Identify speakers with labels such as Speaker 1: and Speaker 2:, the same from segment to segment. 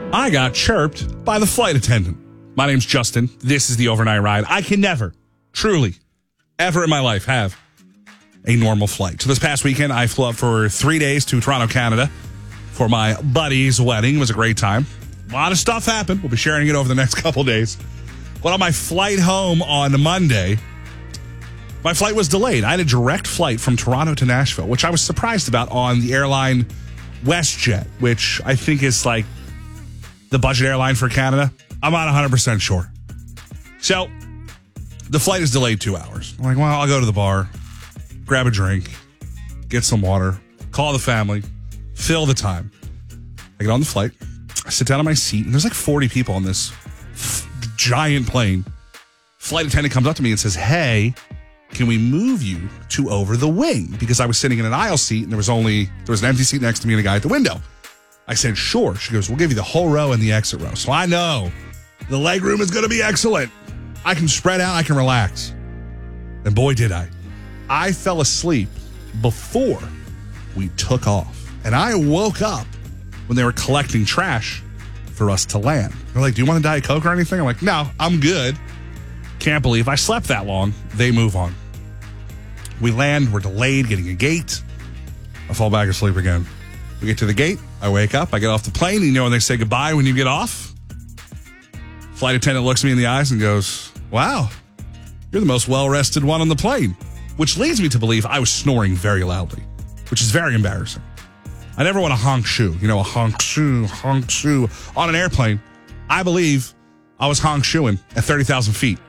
Speaker 1: I got chirped by the flight attendant. My name's Justin. This is the overnight ride. I can never, truly, ever in my life have a normal flight. So this past weekend, I flew up for 3 days to Toronto, Canada for my buddy's wedding. It was a great time. A lot of stuff happened. We'll be sharing it over the next couple days. But on my flight home on Monday, my flight was delayed. I had a direct flight from Toronto to Nashville, which I was surprised about on the airline WestJet, which I think is like the budget airline for Canada. I'm not 100% sure. So the flight is delayed 2 hours. I'm like, well, I'll go to the bar, grab a drink, get some water, call the family, fill the time. I get on the flight. I sit down on my seat, and there's like 40 people on this giant plane. Flight attendant comes up to me and says, hey, can we move you to over the wing? Because I was sitting in an aisle seat, and there was an empty seat next to me and a guy at the window. I said, sure. She goes, we'll give you the whole row and the exit row. So I know the leg room is going to be excellent. I can spread out. I can relax. And boy, did I. I fell asleep before we took off. And I woke up when they were collecting trash for us to land. They're like, do you want a Diet Coke or anything? I'm like, no, I'm good. Can't believe I slept that long. They move on. We land. We're delayed getting a gate. I fall back asleep again. We get to the gate. I wake up. I get off the plane. You know when they say goodbye when you get off? Flight attendant looks me in the eyes and goes, wow, you're the most well-rested one on the plane. Which leads me to believe I was snoring very loudly, which is very embarrassing. I never want to honk shoe. You know, a honk shoe on an airplane. I believe I was honk shoeing at 30,000 feet.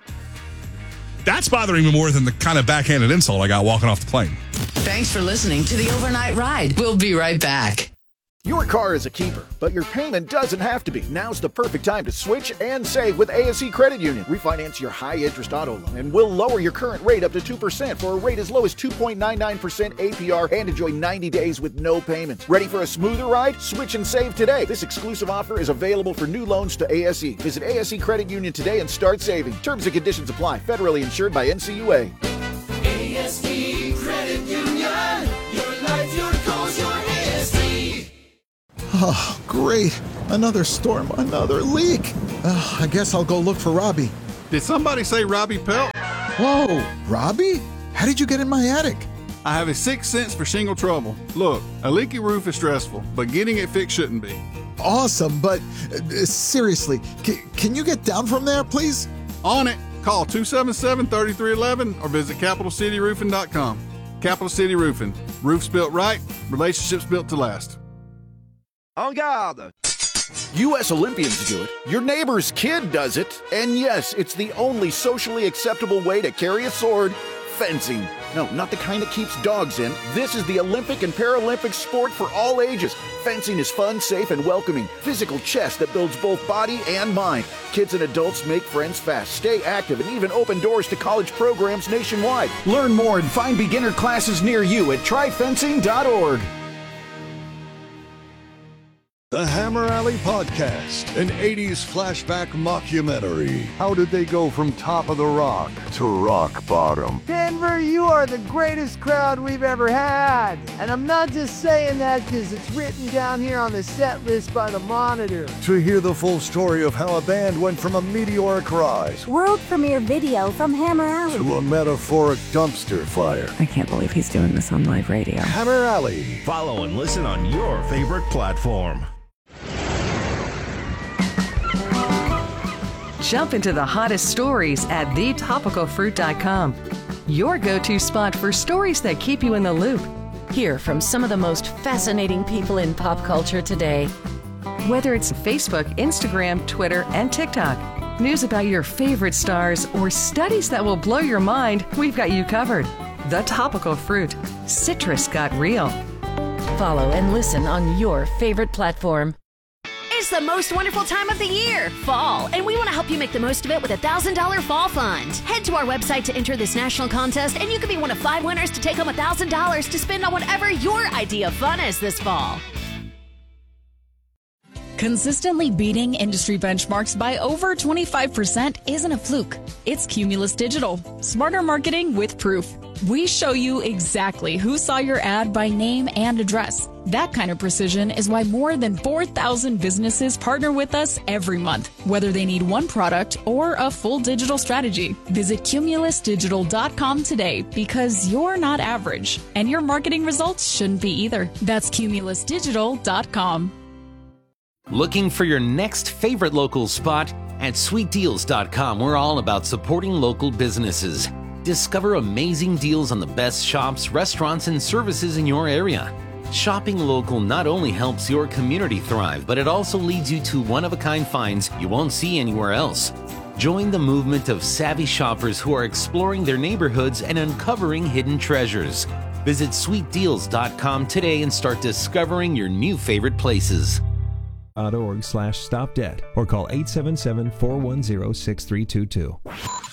Speaker 1: That's bothering me more than the kind of backhanded insult I got walking off the plane.
Speaker 2: Thanks for listening to the Overnight Ride. We'll be right back.
Speaker 3: Your car is a keeper, but your payment doesn't have to be. Now's the perfect time to switch and save with ASE Credit Union. Refinance your high-interest auto loan, and we'll lower your current rate up to 2% for a rate as low as 2.99% APR and enjoy 90 days with no payments. Ready for a smoother ride? Switch and save today. This exclusive offer is available for new loans to ASE. Visit ASE Credit Union today and start saving. Terms and conditions apply. Federally insured by NCUA.
Speaker 4: ASE Credit Union. Your life, your goals, your ASE.
Speaker 5: Oh, great. Another storm, another leak. I guess I'll go look for Robbie.
Speaker 6: Did somebody say Robbie Pelt?
Speaker 5: Whoa, Robbie? How did you get in my attic?
Speaker 6: I have a sixth sense for shingle trouble. Look, a leaky roof is stressful, but getting it fixed shouldn't be.
Speaker 5: Awesome, but seriously, can you get down from there, please?
Speaker 6: On it. Call 277-3311 or visit CapitalCityRoofing.com. Capital City Roofing. Roofs built right, relationships built to last.
Speaker 3: En garde! U.S. Olympians do it. Your neighbor's kid does it. And yes, it's the only socially acceptable way to carry a sword. Fencing. No, not the kind that keeps dogs in. This is the Olympic and Paralympic sport for all ages. Fencing is fun, safe, and welcoming. Physical chess that builds both body and mind. Kids and adults make friends fast, stay active, and even open doors to college programs nationwide. Learn more and find beginner classes near you at tryfencing.org.
Speaker 7: The Hammer Alley Podcast, an 80s flashback mockumentary. How did they go from top of the rock to rock bottom?
Speaker 8: Denver, you are the greatest crowd we've ever had. And I'm not just saying that because it's written down here on the set list by the Monitor.
Speaker 7: To hear the full story of how a band went from a meteoric rise,
Speaker 9: world premiere video from Hammer Alley,
Speaker 7: to a metaphoric dumpster fire.
Speaker 10: I can't believe he's doing this on live radio.
Speaker 7: Hammer Alley.
Speaker 11: Follow and listen on your favorite platform.
Speaker 12: Jump into the hottest stories at thetopicalfruit.com. Your go-to spot for stories that keep you in the loop.
Speaker 13: Hear from some of the most fascinating people in pop culture today.
Speaker 12: Whether it's Facebook, Instagram, Twitter, and TikTok, news about your favorite stars, or studies that will blow your mind, we've got you covered. The Topical Fruit. Citrus got real.
Speaker 13: Follow and listen on your favorite platform.
Speaker 14: It's the most wonderful time of the year, fall, and we want to help you make the most of it with a $1,000 fall fund. Head to our website to enter this national contest, and you could be one of 5 winners to take home $1,000 to spend on whatever your idea of fun is this fall.
Speaker 15: Consistently beating industry benchmarks by over 25% isn't a fluke. It's Cumulus Digital. Smarter marketing with proof. We show you exactly who saw your ad by name and address. That kind of precision is why more than 4,000 businesses partner with us every month, whether they need one product or a full digital strategy. Visit cumulusdigital.com today because you're not average, and your marketing results shouldn't be either. That's cumulusdigital.com.
Speaker 16: Looking for your next favorite local spot? At sweetdeals.com, we're all about supporting local businesses. Discover amazing deals on the best shops, restaurants, and services in your area. Shopping local not only helps your community thrive, but it also leads you to one-of-a-kind finds you won't see anywhere else. Join the movement of savvy shoppers who are exploring their neighborhoods and uncovering hidden treasures. Visit sweetdeals.com today and start discovering your new favorite places.
Speaker 17: .org/stop debt or call 877-410-6322.